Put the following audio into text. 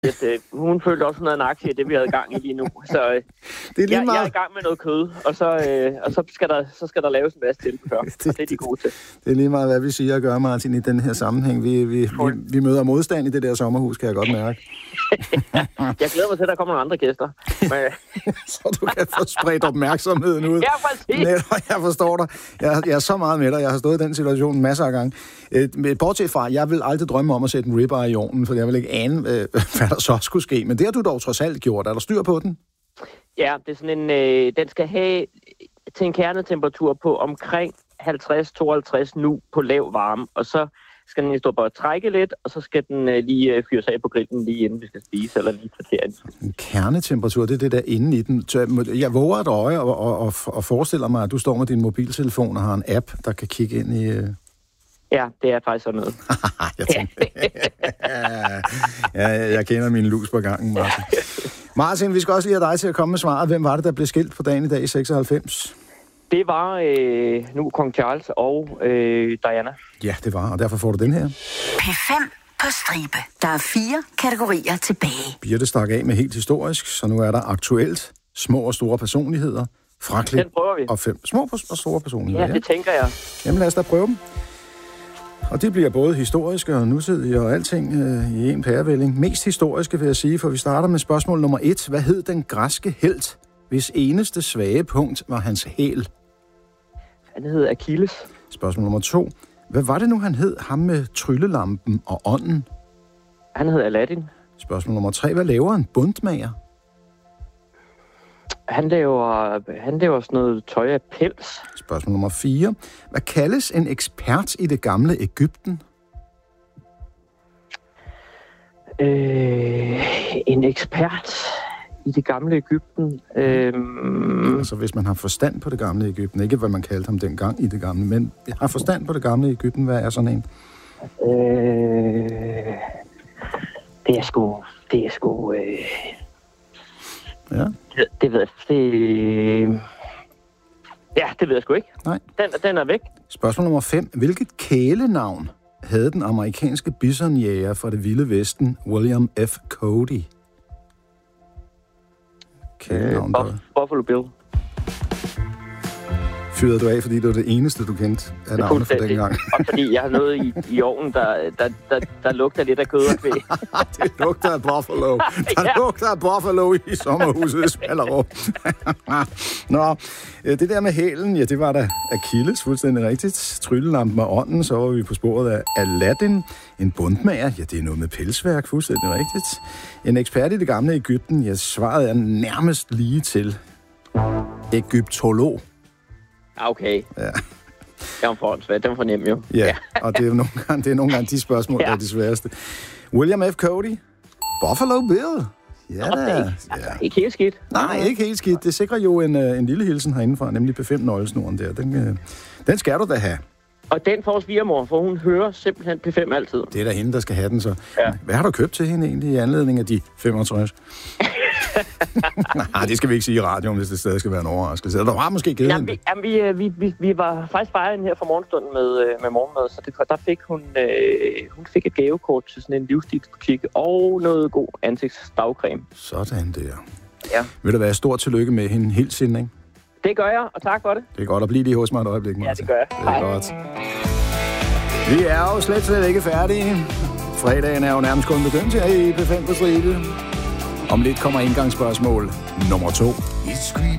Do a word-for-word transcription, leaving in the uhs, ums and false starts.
at øh, hun følte også noget af en aktie i det, vi havde gang i lige nu. Så øh, det er lige jeg, meget... jeg er i gang med noget kød, og så, øh, og så, skal, der, så skal der laves en masse tilbehør, og det er de gode til. Det er lige meget, hvad vi siger og gør, Martin, i den her sammenhæng. Vi, vi, vi, vi møder modstand i det der sommerhus, kan jeg godt mærke. Jeg glæder mig til, at der kommer nogle andre gæster. Men... så du kan få spredt opmærksomheden ud. Ja, præcis. Jeg forstår dig. Jeg, jeg er så meget med dig. Jeg har stået i den situation masser af gange. Øh, bortset fra, jeg vil aldrig drømme om at sætte en ribeye i ovnen, for jeg vil ikke ane, øh, hvad der så skulle ske. Men det har du dog trods alt gjort. Er der styr på den? Ja, det er sådan en... Øh, den skal have til en kernetemperatur på omkring halvtreds til tooghalvtreds nu på lav varme, og så skal den stå bare at trække lidt, og så skal den øh, lige øh, fyres af på grillen, lige inden vi skal spise, eller lige kvarteren. En kernetemperatur, det er det der inde i den. Jeg våger et øje og, og, og, og forestiller mig, at du står med din mobiltelefon og har en app, der kan kigge ind i... Øh... Ja, det er faktisk sådan noget. jeg tænker... ja, jeg, jeg kender min lus på gangen, Martin. Martin, vi skal også lige have dig til at komme med svaret. Hvem var det, der blev skilt på dagen i dag i seksoghalvfems? Det var øh, nu kong Charles og øh, Diana. Ja, det var, og derfor får du den her. P fem på stribe. Der er fire kategorier tilbage. Birte stak af med helt historisk, så nu er der aktuelt, små og store personligheder, fraklip og fem små og store personligheder. Ja, det tænker jeg. Jamen lad os da prøve dem. Og det bliver både historiske og nutidige og alting øh, i en pærevælling. Mest historiske vil jeg sige, for vi starter med spørgsmål nummer et. Hvad hed den græske helt, hvis eneste svage punkt var hans hæl? Han hed Achilles. Spørgsmål nummer to. Hvad var det nu, han hed, ham med tryllelampen og ånden? Han hed Aladdin. Spørgsmål nummer tre. Hvad laver en bundmager? Han laver, han laver sådan noget tøj af pels. Spørgsmål nummer fire. Hvad kaldes en ekspert i det gamle Egypten? Øh, en ekspert i det gamle Egypten? Øh... Altså hvis man har forstand på det gamle Egypten. Ikke hvad man kaldte ham dengang i det gamle, men har forstand på det gamle Egypten. Hvad er sådan en? Øh... Det er sgu... Det er sgu... Øh... Ja. Det, det ved jeg... Det... Ja, det ved jeg sgu ikke. Nej. Den, den er væk. Spørgsmål nummer fem. Hvilket kælenavn havde den amerikanske bisonjæger fra det vilde vesten, William F. Cody? Kælenavn, øh, Buffalo Bill. Fyrede du af, fordi det var det eneste, du kendte af navnet for dengang? Og fordi jeg har noget i, i ovnen, der, der, der, der lugter lidt af kød og kvæg. Det lugter af buffalo. Der ja. lugter af buffalo i sommerhuset i Smallerup. Nå, det der med hælen, ja, det var da Achilles, fuldstændig rigtigt. Tryllelampen og ånden, så var vi på sporet af Aladdin. En bundmager, ja, det er noget med pelsværk, fuldstændig rigtigt. En ekspert i det gamle Egypten, ja, svaret er nærmest lige til egyptolog. Okay. Ja. Det var forhåndsvært, den var nem jo. Ja, ja. Og det er, nogle gange, det er nogle gange de spørgsmål, ja. der er de sværeste. William F. Cody. Buffalo Bill. Ja, Nå, da. Altså, ja. Ikke helt skidt. Nej, ikke helt skidt. Det sikrer jo en, en lille hilsen herindefra, nemlig P fem-nøglesnoren der. Den, den skal du da have. Og den får svigermor, for hun hører simpelthen P fem altid. Det er da hende, der skal have den, så. Ja. Hvad har du købt til hende egentlig i anledning af de femogtres? Nej, det skal vi ikke sige i radioen, hvis det stadig skal være en overraskelse. Der var måske givet jamen, vi, jamen, vi, vi, vi var faktisk bare inde her for morgenstunden med, med morgenmad, så det, der fik hun, øh, hun fik et gavekort til sådan en livsstilsbutik og noget god ansigtsdagcreme. Sådan der. Ja. Vil der være stort tillykke med hende helt sind, ikke? Det gør jeg, og tak for det. Det er godt at blive lige hos mig et øjeblik, Martin. Ja, det gør jeg. Det er Hej. Godt. Vi er jo slet, slet ikke færdige. Fredagen er jo nærmest kun begyndt her i P fem på stribe. Om lidt kommer indgangsspørgsmål nummer to.